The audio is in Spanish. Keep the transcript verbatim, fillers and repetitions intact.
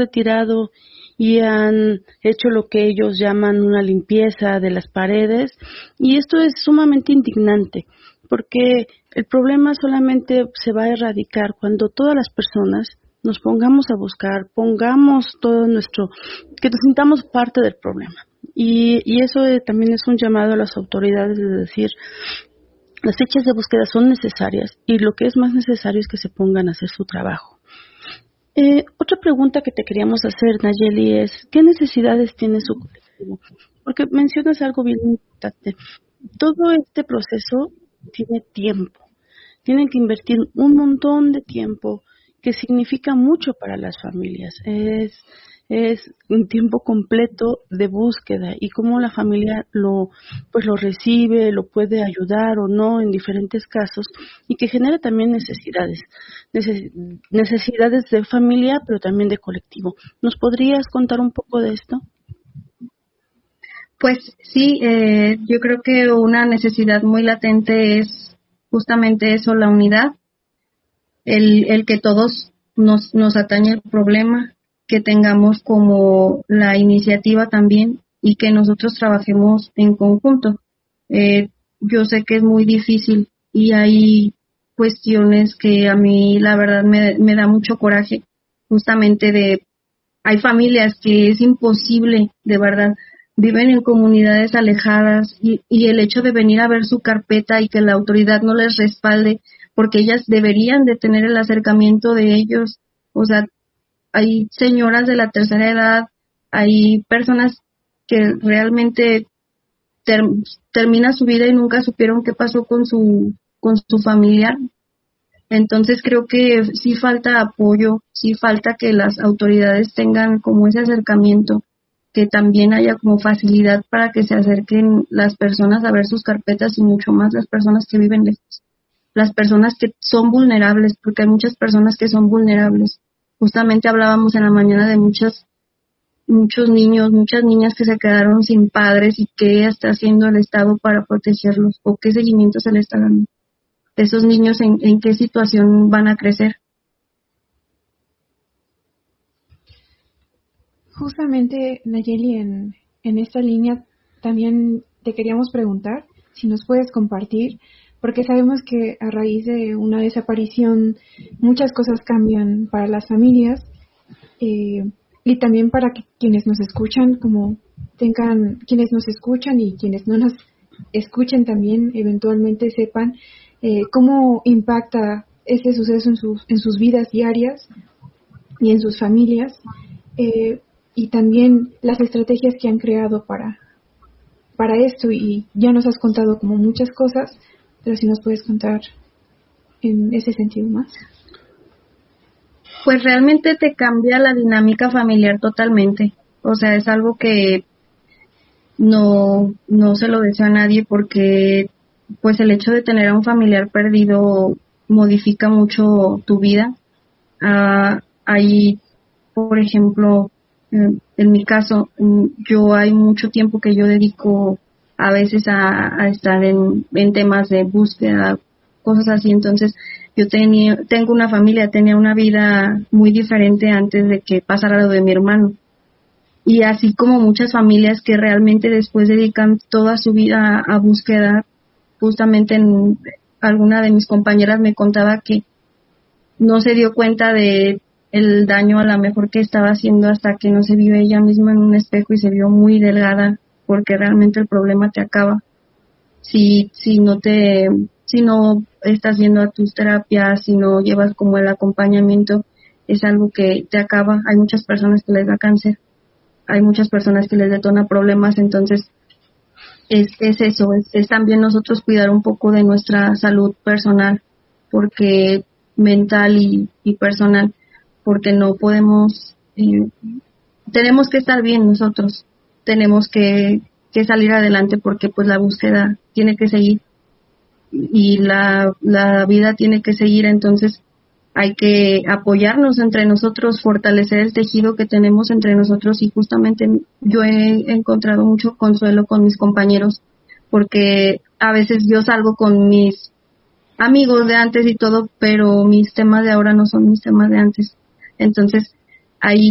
retirado y han hecho lo que ellos llaman una limpieza de las paredes, y esto es sumamente indignante porque el problema solamente se va a erradicar cuando todas las personas nos pongamos a buscar, pongamos todo nuestro, que nos sintamos parte del problema. Y, y eso eh, también es un llamado a las autoridades de decir, las fichas de búsqueda son necesarias y lo que es más necesario es que se pongan a hacer su trabajo. Eh, otra pregunta que te queríamos hacer, Nayeli, es ¿qué necesidades tiene su colectivo? Porque mencionas algo bien importante. Todo este proceso tiene tiempo. Tienen que invertir un montón de tiempo que significa mucho para las familias. Es, es un tiempo completo de búsqueda y cómo la familia lo, pues lo recibe, lo puede ayudar o no en diferentes casos, y que genera también necesidades, neces- necesidades de familia, pero también de colectivo. ¿Nos podrías contar un poco de esto? Pues sí, eh, yo creo que una necesidad muy latente es justamente eso, la unidad, el, el que todos nos, nos atañe el problema, que tengamos como la iniciativa también y que nosotros trabajemos en conjunto. Eh, yo sé que es muy difícil y hay cuestiones que a mí la verdad me, me da mucho coraje, justamente de, hay familias que es imposible, de verdad, viven en comunidades alejadas y, y el hecho de venir a ver su carpeta y que la autoridad no les respalde, porque ellas deberían de tener el acercamiento de ellos. O sea, hay señoras de la tercera edad, hay personas que realmente ter, termina su vida y nunca supieron qué pasó con su con su familiar. Entonces creo que sí falta apoyo, sí falta que las autoridades tengan como ese acercamiento, que también haya como facilidad para que se acerquen las personas a ver sus carpetas y mucho más las personas que viven lejos, las personas que son vulnerables, porque hay muchas personas que son vulnerables. Justamente hablábamos en la mañana de muchas, muchos niños, muchas niñas que se quedaron sin padres y qué está haciendo el Estado para protegerlos o qué seguimiento se les está dando. Esos niños en, en qué situación van a crecer. Justamente, Nayeli, en, en esta línea también te queríamos preguntar si nos puedes compartir, porque sabemos que a raíz de una desaparición muchas cosas cambian para las familias eh, y también para que quienes nos escuchan, como tengan, quienes nos escuchan y quienes no nos escuchen también eventualmente sepan eh, cómo impacta ese suceso en sus, en sus vidas diarias y en sus familias. Eh, y también las estrategias que han creado para, para esto, y ya nos has contado como muchas cosas, pero si nos puedes contar en ese sentido más. Pues realmente te cambia la dinámica familiar totalmente, o sea, es algo que no, no se lo deseo a nadie, porque pues el hecho de tener a un familiar perdido modifica mucho tu vida. Uh, hay, por ejemplo, en mi caso, yo hay mucho tiempo que yo dedico a veces a, a estar en, en temas de búsqueda, cosas así. Entonces, yo tenía, tengo una familia, tenía una vida muy diferente antes de que pasara lo de mi hermano. Y así como muchas familias que realmente después dedican toda su vida a, a búsqueda, justamente en, alguna de mis compañeras me contaba que no se dio cuenta de el daño a la mejor que estaba haciendo hasta que no se vio ella misma en un espejo y se vio muy delgada, porque realmente el problema te acaba si si no te si no estás yendo a tus terapias, si no llevas como el acompañamiento, es algo que te acaba. Hay muchas personas que les da cáncer, hay muchas personas que les detona problemas. Entonces es es eso, es, es también nosotros cuidar un poco de nuestra salud personal, porque mental y, y personal, porque no podemos, eh, tenemos que estar bien nosotros, tenemos que, que salir adelante, porque pues la búsqueda tiene que seguir y la, la vida tiene que seguir. Entonces hay que apoyarnos entre nosotros, fortalecer el tejido que tenemos entre nosotros, y justamente yo he encontrado mucho consuelo con mis compañeros, porque a veces yo salgo con mis amigos de antes y todo, pero mis temas de ahora no son mis temas de antes. Entonces, ahí